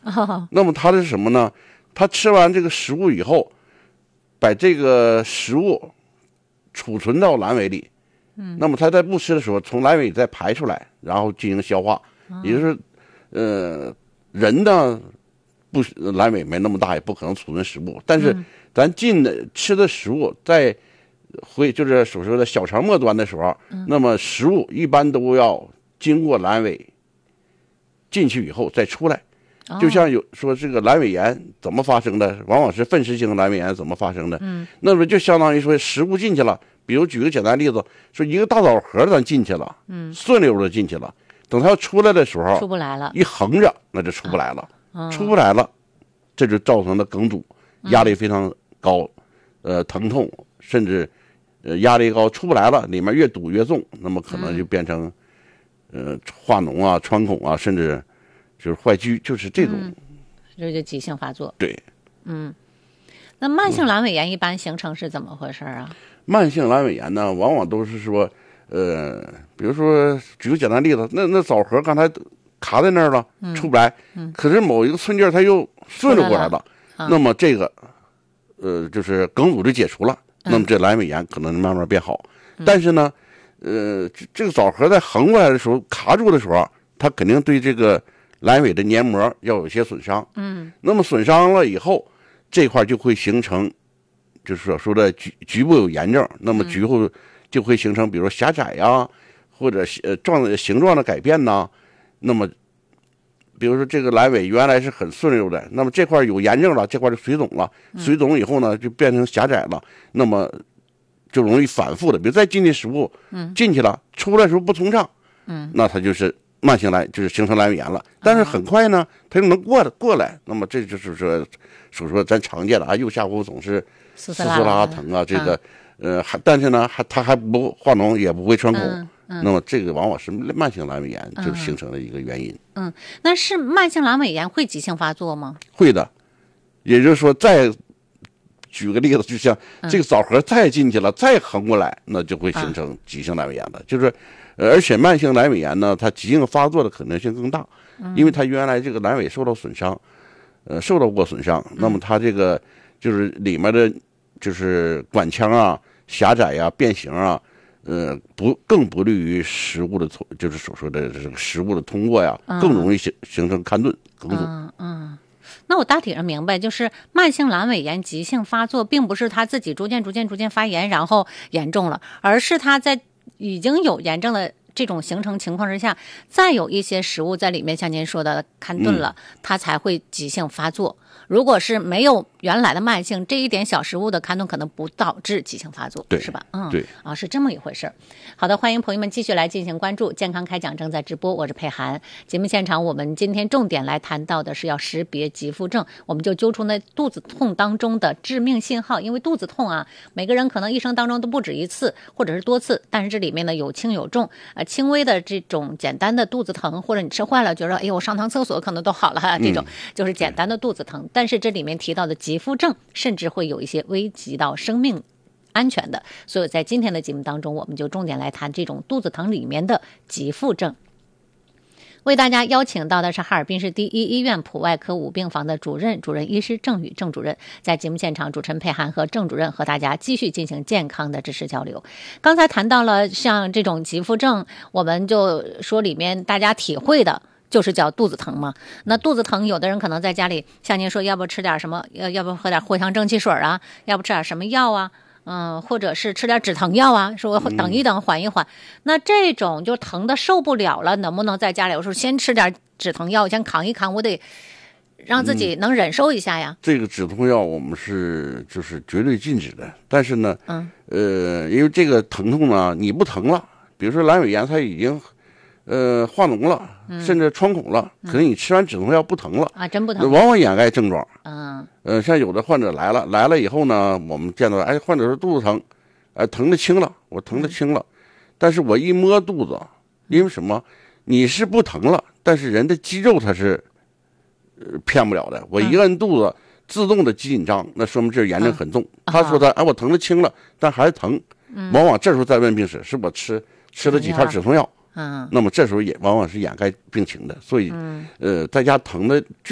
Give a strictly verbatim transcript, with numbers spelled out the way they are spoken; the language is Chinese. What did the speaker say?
哦， 那么它是什么呢？它吃完这个食物以后，把这个食物储存到阑尾里，嗯，那么它在不吃的时候，从阑尾里再排出来，然后进行消化。哦、也就是，呃，人呢，不阑尾没那么大，也不可能储存食物，但是咱进的吃的食物在回就是所说的小肠末端的时候，嗯、那么食物一般都要经过阑尾进去以后再出来。就像有说这个阑尾炎怎么发生的，往往是粪湿性阑尾炎怎么发生的。嗯，那么就相当于说食物进去了，比如举个简单例子，说一个大枣核咱进去了，嗯，顺溜的进去了，等它要出来的时候， 出不来了， 一横着那就出不来了，啊、出不来了，这就造成了梗阻，压力非常高，嗯、呃，疼痛，甚至呃压力高出不来了，里面越堵越重，那么可能就变成、嗯、呃化脓啊、穿孔啊，甚至。就是坏疽，就是这种， 嗯、这就急性发作。 对， 嗯，那慢性阑尾炎一般形成是怎么回事啊？ 慢性阑尾炎呢，往往都是说，呃，比如说举个简单例子，那那枣核刚才卡在那儿了，嗯、出不来，嗯、可是某一个寸劲儿它又顺着过来了，了啊、那么这个，呃，就是梗阻就解除了，嗯、那么这阑尾炎可能慢慢变好。嗯、但是呢，呃，这个枣核在横过来的时候卡住的时候，它肯定对这个阑尾的黏膜要有些损伤，嗯，那么损伤了以后，这块就会形成，就是所说的局局部有炎症，那么局部就会形成，比如说狭窄呀、啊，或者呃状形状的改变呐、啊。那么，比如说这个阑尾原来是很顺溜的，那么这块有炎症了，这块就水肿了，水肿以后呢就变成狭窄了，那么就容易反复的，比如再进去食物，嗯，进去了，出来的时候不通畅，嗯，那它就是慢性阑就是形成阑尾炎了，但是很快呢，它又能过过来，那么这就是说，所说咱常见的啊，右下腹总是嘶嘶拉疼啊，这个，呃，还但是呢，还它还不化脓，也不会穿孔， 嗯嗯、 那么这个往往是慢性阑尾炎就是形成的一个原因。 嗯，那是慢性阑尾炎会急性发作吗？ 会的，也就是说，再举个例子，就像这个枣核再进去了，嗯、再横过来，那就会形成急性阑尾炎了，就是。呃，而且慢性阑尾炎呢，它急性发作的可能性更大，因为它原来这个阑尾受到损伤，呃，受到过损伤，那么它这个就是里面的就是管腔啊狭窄呀、啊、变形啊，呃，不更不利于食物的通，就是所说的这个食物的通过呀，更容易形形成勘顿梗阻。 嗯嗯。那我大体上明白，就是慢性阑尾炎急性发作，并不是它自己逐渐逐渐逐渐发炎，然后严重了，而是它在已经有炎症的这种形成情况之下，再有一些食物在里面，像您说的勘顿了，嗯、它才会急性发作。如果是没有原来的慢性，这一点小食物的勘顿可能不导致急性发作， 对， 是吧？嗯， 对， 啊，是这么一回事。好的，欢迎朋友们继续来进行关注，健康开讲正在直播，我是佩涵。节目现场，我们今天重点来谈到的是要识别急腹症，我们就揪出那肚子痛当中的致命信号。因为肚子痛啊，每个人可能一生当中都不止一次，或者是多次，但是这里面呢有轻有重，呃，轻微的这种简单的肚子疼，或者你吃坏了觉得哎呦我上趟厕所可能都好了哈，这种就是简单的肚子疼。但是这里面提到的急腹症，甚至会有一些危及到生命安全的，所以在今天的节目当中，我们就重点来谈这种肚子疼里面的急腹症。为大家邀请到的是哈尔滨市第一医院普外科五病房的主任主任医师郑宇郑主任，在节目现场，主持人佩涵和郑主任和大家继续进行健康的知识交流。刚才谈到了像这种急腹症，我们就说里面大家体会的就是叫肚子疼嘛。那肚子疼，有的人可能在家里像您说，要不吃点什么，要要不喝点藿香正气水啊，要不吃点什么药啊，嗯，或者是吃点止疼药啊，说等一等缓一缓。嗯、那这种就疼的受不了了，能不能在家里我说先吃点止疼药，先扛一扛，我得让自己能忍受一下呀？嗯、 这个止痛药我们是就是绝对禁止的，但是呢，嗯，呃，因为这个疼痛呢，你不疼了，比如说阑尾炎，它已经。呃，化脓了，甚至穿孔了，嗯、可能你吃完止痛药不疼了啊，真不疼， 往往掩盖症状。 嗯， 呃，像有的患者来了，来了以后呢，我们见到，哎，患者说肚子疼，哎，疼的轻了，我疼的轻了，嗯、但是我一摸肚子，因为什么？你是不疼了，但是人的肌肉它是，呃，骗不了的。我一摁肚子，嗯、自动的肌紧张，那说明这炎症很重。嗯、他说他，哎，我疼的轻了，但还是疼。嗯、往往这时候再问病史，是我吃吃了几片止痛药。嗯，那么这时候也往往是掩盖病情的，所以，嗯、呃，在家疼的